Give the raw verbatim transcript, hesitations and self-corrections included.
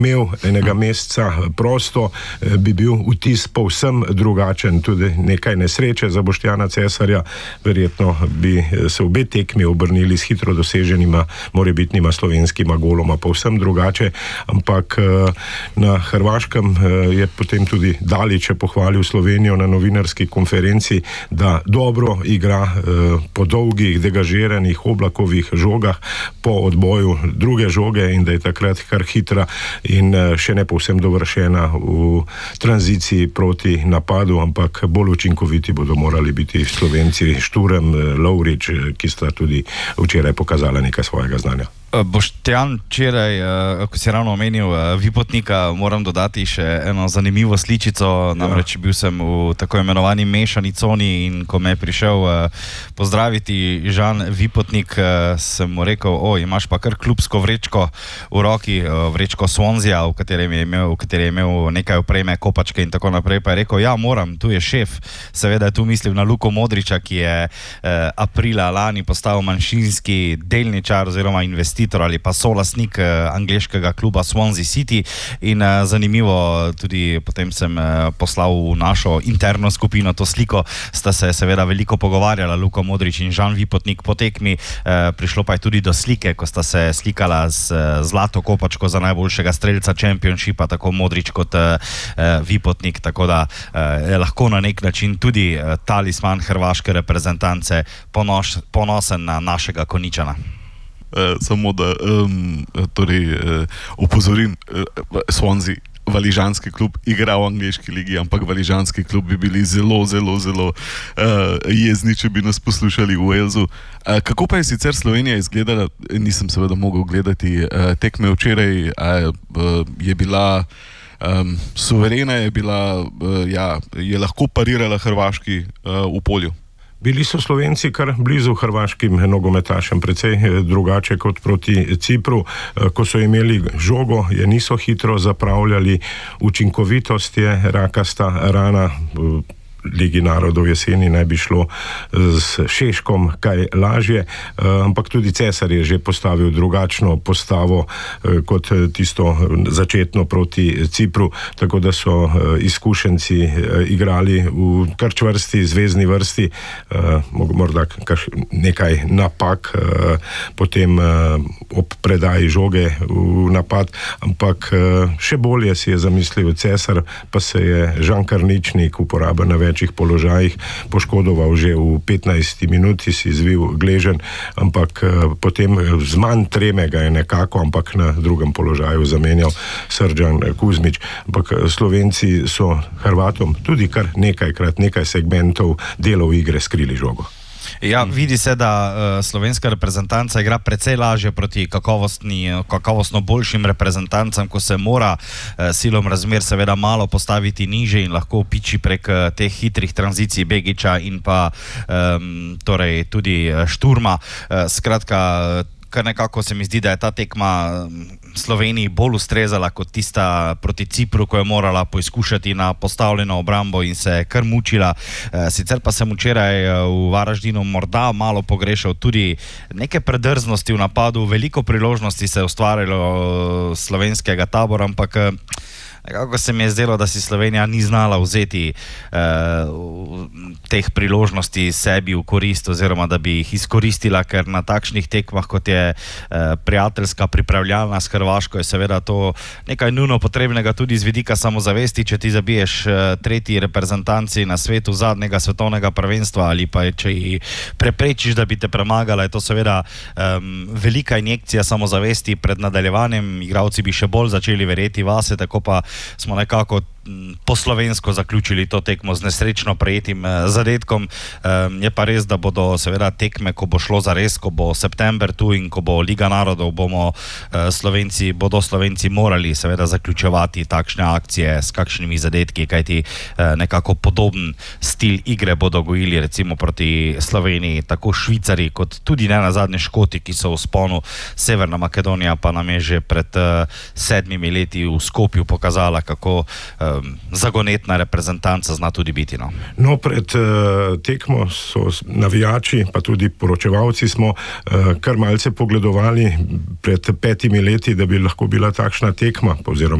imel enega meseca prosto, bi bil vtis povsem drugačen, tudi nekaj nesreče za Boštjana Cesarja, verjetno bi se obe tekmi obrnili s hitro doseženima morebitnima slovenskima goloma povsem drugače, ampak na Hrvaškem je potem tudi Dalić pohvalil Slovenijo na novinarski konferenci, da dobro igra po dolgih, degažiranih Oblakovih žogah po odboju druge žoge in da je takrat kar hitra in še ne povsem dovršena v tranziciji proti napadu, ampak bolj učinkoviti bodo morali biti Slovenci Šturm, Lovrič, ki sta tudi včeraj pokazala nekaj svojega znanja. Boštjan, včeraj, ko si ravno omenil Vipotnika, moram dodati še eno zanimivo sličico, namreč bil sem v tako imenovani mešani coni in ko me je prišel pozdraviti Žan Vipotnik, sem mu rekel, o, imaš pa kar klubsko vrečko v roki, vrečko Swansea, v katerem je imel, v kateri je imel nekaj opreme, kopačke in tako naprej, pa je rekel, ja, moram, tu je šef, seveda je tu mislil na Luko Modriča, ki je aprila lani postal manjšinski delničar oziroma investitor ali pa solastnik angleškega kluba Swansea City in zanimivo, tudi potem sem poslal v našo interno skupino to sliko, sta se seveda veliko pogovarjala Luka Modrič in Žan Vipotnik po tekmi, prišlo pa je tudi do slike, ko sta se slikala z zlato kopačko za najboljšega streljca Championshipa, tako Modrič kot Vipotnik, tako da je lahko na nek način tudi talisman hrvaške reprezentance ponos, ponosen na našega Konjičana. Uh, samo da um, torej, uh, opozorim, uh, Swansea, valižanski klub, igra v angleški ligi, ampak valižanski klub bi bili zelo, zelo, zelo uh, jezni, če bi nas poslušali v Walesu. Uh, kako pa je sicer Slovenija izgledala? Nisem seveda mogel gledati uh, tekme včeraj, uh, uh, je bila um, suverena, je bila, uh, ja, je lahko parirala Hrvaški uh, v polju. Bili so Slovenci kar blizu hrvaškim nogometašem, precej drugače kot proti Cipru. Ko so imeli žogo, je niso hitro zapravljali, učinkovitost je rakasta rana. Ligi narodov jeseni naj bi šlo s Šeškom kaj lažje, ampak tudi Cesar je že postavil drugačno postavo kot tisto začetno proti Cipru, tako da so izkušenci igrali v kar čvrsti zvezni vrsti, morda nekaj napak potem ob predaji žoge v napad, ampak še bolje si je zamislil Cesar, pa se je Žan Karničnik uporabil na večjih položajih, poškodoval že v petnajsti minuti, si zvil gležen, ampak potem z manj treme ga je nekako, ampak na drugem položaju zamenjal Srdjan Kuzmič. Ampak Slovenci so Hrvatom tudi kar nekajkrat, nekaj segmentov delov igre skrili žogo. Ja, vidi se, da uh, slovenska reprezentanca igra precej lažje proti kakovostno boljšim reprezentancam, ko se mora uh, silom razmer seveda malo postaviti niže in lahko piči prek uh, teh hitrih tranzicij Begiča in pa um, torej tudi uh, Šturma. Uh, skratka, kar nekako se mi zdi, da je ta tekma Sloveniji bolj ustrezala kot tista proti Cipru, ko je morala poizkušati na postavljeno obrambo in se kar mučila. Sicer pa sem včeraj v Varaždinu morda malo pogrešal tudi neke predrznosti v napadu, veliko priložnosti se je ustvarilo slovenskega tabora, ampak nekako se mi je zdelo, da si Slovenija ni znala vzeti uh, teh priložnosti sebi v korist oziroma da bi jih izkoristila, ker na takšnih tekmah, kot je uh, prijateljska pripravljalna s Hrvaško, je seveda to nekaj nujno potrebnega tudi z vidika samozavesti, če ti zabiješ uh, tretji reprezentanci na svetu zadnjega svetovnega prvenstva ali pa če jih preprečiš, da bi te premagala, je to seveda um, velika injekcija samozavesti pred nadaljevanjem. Igralci bi še bolj začeli verjeti vase, tako pa smo nekako po slovensko zaključili to tekmo z nesrečno prejetim eh, zadetkom. Um, je pa res, da bodo seveda tekme, ko bo šlo za res, ko bo september tu in ko bo Liga narodov, bomo eh, Slovenci, bodo Slovenci morali seveda zaključevati takšne akcije s kakšnimi zadetki, kajti eh, nekako podoben stil igre bodo gojili recimo proti Sloveniji, tako Švicari kot tudi ne nazadnje Škoti, ki so v sponu. Severna Makedonija pa nam je že pred eh, sedmimi leti v Skopju pokazala, kako eh, zagonetna reprezentanca zna tudi biti. No, no pred uh, tekmo so navijači, pa tudi poročevalci smo uh, kar malce pogledovali pred petimi leti, da bi lahko bila takšna tekma, oziroma